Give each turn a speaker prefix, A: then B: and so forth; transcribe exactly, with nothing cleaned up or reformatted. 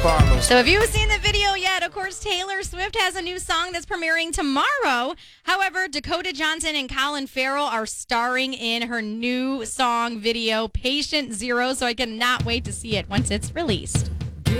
A: follows.
B: So if you've seen the video yet, of course, Taylor Swift has a new song that's premiering tomorrow. However, Dakota Johnson and Colin Farrell are starring in her new song video, Patient Zero. So I cannot wait to see it once it's released.